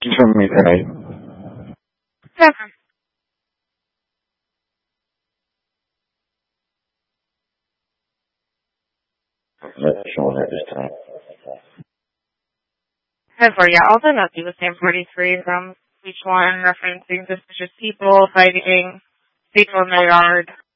from me today. Yeah. Showing at this time. Yeah, all the notes was Sam 43 from each one, referencing suspicious people, fighting, people in their yard.